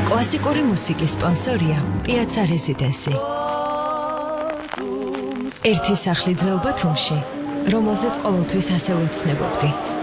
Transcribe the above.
კლასიკური მუსიკის სპონსორია პიაცა რეზიდენსი. ერთი სახლი ძველ ბათუმში, რომელზეც ყოველთვის ასე ვეცნებობდი.